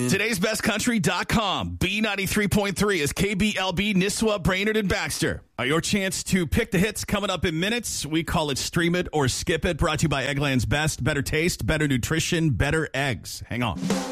Today'sBestCountry.com. B93.3 is KBLB, Nisswa, Brainerd, and Baxter. Your chance to pick the hits coming up in minutes. We call it Stream It or Skip It. Brought to you by Eggland's Best. Better taste, better nutrition, better eggs. Hang on.